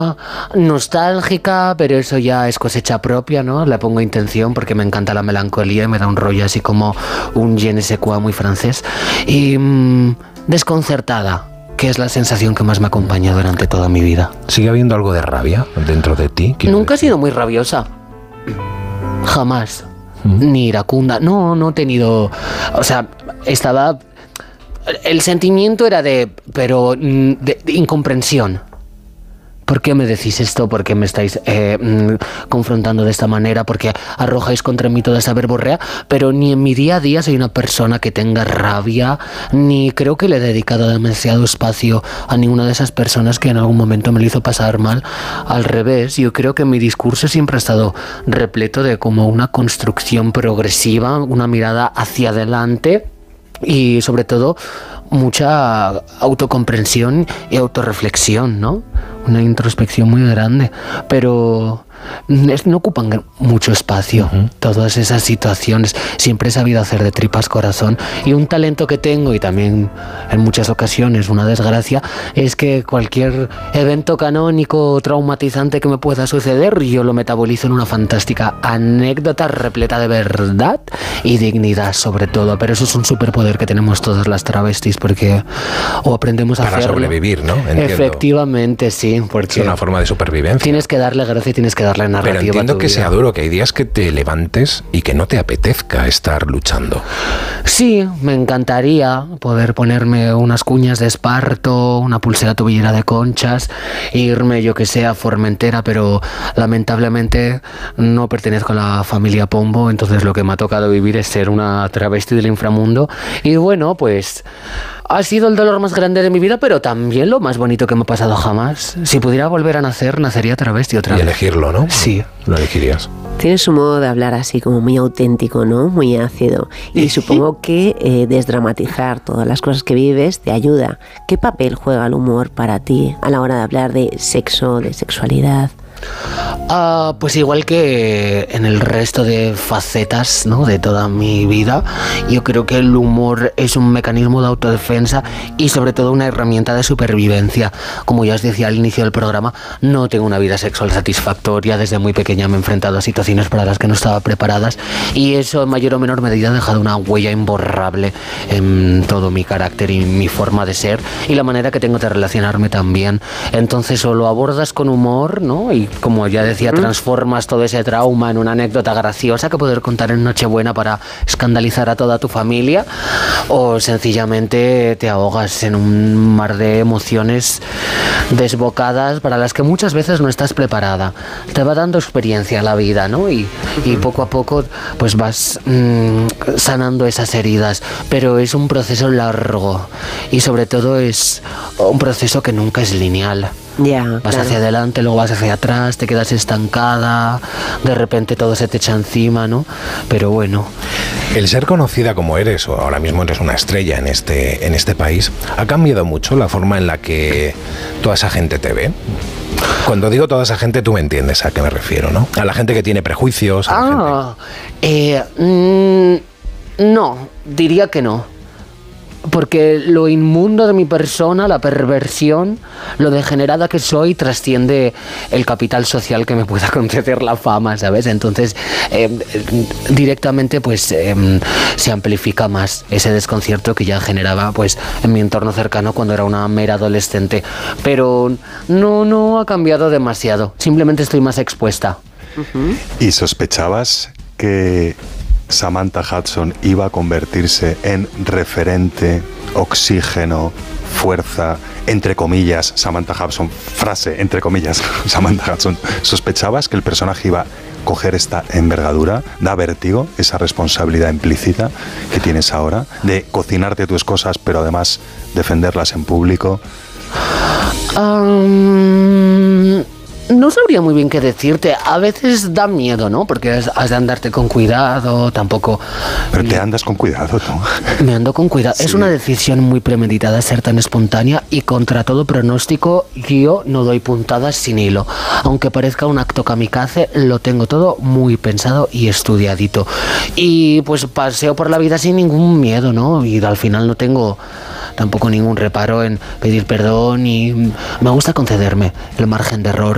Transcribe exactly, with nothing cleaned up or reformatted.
nostálgica, pero eso ya es cosecha propia, ¿no? Le pongo intención porque me encanta la melancolía y me da un rollo así como un je ne sais quoi muy francés. Y mmm, desconcertada, que es la sensación que más me acompaña durante toda mi vida. ¿Sigue habiendo algo de rabia dentro de ti? Nunca he sido muy rabiosa. Jamás. ¿Mm? Ni iracunda. No, no he tenido... O sea, estaba... El sentimiento era de... Pero... de, de incomprensión. ¿Por qué me decís esto? ¿Por qué me estáis eh, confrontando de esta manera? ¿Por qué arrojáis contra mí toda esa verborrea? Pero ni en mi día a día soy una persona que tenga rabia, ni creo que le he dedicado demasiado espacio a ninguna de esas personas que en algún momento me lo hizo pasar mal. Al revés, yo creo que mi discurso siempre ha estado repleto de como una construcción progresiva, una mirada hacia adelante y sobre todo mucha autocomprensión y autorreflexión, ¿no? Una introspección muy grande, pero no ocupan mucho espacio. Uh-huh. Todas esas situaciones. Siempre he sabido hacer de tripas corazón, y un talento que tengo, y también en muchas ocasiones una desgracia, es que cualquier evento canónico o traumatizante que me pueda suceder, yo lo metabolizo en una fantástica anécdota repleta de verdad y dignidad sobre todo. Pero eso es un superpoder que tenemos todas las travestis, porque o aprendemos a para hacerlo. Para sobrevivir, ¿no? Entiendo. Efectivamente, sí. Porque es una forma de supervivencia. Tienes que darle gracia y tienes que darle narrativa. Pero entiendo a tu que vida. sea duro, que hay días que te levantes y que no te apetezca estar luchando. Sí, me encantaría poder ponerme unas cuñas de esparto, una pulsera tobillera de conchas, e irme, yo que sé, a Formentera, pero lamentablemente no pertenezco a la familia Pombo, entonces lo que me ha tocado vivir es ser una travesti del inframundo. Y bueno, pues ha sido el dolor más grande de mi vida, pero también lo más bonito que me ha pasado jamás. Si pudiera volver a nacer, nacería travesti otra vez. Y elegirlo, ¿no? Sí. Lo elegirías. Tienes un modo de hablar así como muy auténtico, ¿no? Muy ácido. Y supongo que eh, desdramatizar todas las cosas que vives te ayuda. ¿Qué papel juega el humor para ti a la hora de hablar de sexo, de sexualidad? Uh, pues igual que en el resto de facetas, ¿no?, de toda mi vida, yo creo que el humor es un mecanismo de autodefensa y sobre todo una herramienta de supervivencia. Como ya os decía al inicio del programa, no tengo una vida sexual satisfactoria. Desde muy pequeña me he enfrentado a situaciones para las que no estaba preparadas, y eso en mayor o menor medida ha dejado una huella imborrable en todo mi carácter y mi forma de ser y la manera que tengo de relacionarme también. Entonces o lo abordas con humor, ¿no?, y como ya decía, transformas todo ese trauma en una anécdota graciosa que poder contar en Nochebuena para escandalizar a toda tu familia, o sencillamente te ahogas en un mar de emociones desbocadas para las que muchas veces no estás preparada. Te va dando experiencia la vida, ¿no? Y, y poco a poco pues vas mmm, sanando esas heridas, pero es un proceso largo y sobre todo es un proceso que nunca es lineal. Ya, vas claro. hacia adelante, luego vas hacia atrás, te quedas estancada, de repente todo se te echa encima, ¿no? Pero bueno. El ser conocida como eres, o ahora mismo eres una estrella en este, en este país, ¿ha cambiado mucho la forma en la que toda esa gente te ve? Cuando digo toda esa gente, tú me entiendes a qué me refiero, ¿no? A la gente que tiene prejuicios. A la ah, gente... eh, mm, no, diría que no. Porque lo inmundo de mi persona, la perversión, lo degenerada que soy, trasciende el capital social que me pueda conceder la fama, ¿sabes? Entonces, eh, directamente, pues, eh, se amplifica más ese desconcierto que ya generaba, pues, en mi entorno cercano cuando era una mera adolescente. Pero no, no ha cambiado demasiado. Simplemente estoy más expuesta. Uh-huh. ¿Y sospechabas que Samantha Hudson iba a convertirse en referente, oxígeno, fuerza, entre comillas, Samantha Hudson, frase, entre comillas, Samantha Hudson? ¿Sospechabas que el personaje iba a coger esta envergadura? ¿Da vértigo esa responsabilidad implícita que tienes ahora de cocinarte tus cosas, pero además defenderlas en público? Um... No sabría muy bien qué decirte. A veces da miedo, ¿no? Porque has, has de andarte con cuidado, tampoco... Pero te andas con cuidado, ¿no? Me ando con cuidado. Sí. Es una decisión muy premeditada ser tan espontánea y contra todo pronóstico yo no doy puntadas sin hilo. Aunque parezca un acto kamikaze, lo tengo todo muy pensado y estudiadito. Y pues paseo por la vida sin ningún miedo, ¿no? Y al final no tengo tampoco ningún reparo en pedir perdón y me gusta concederme el margen de error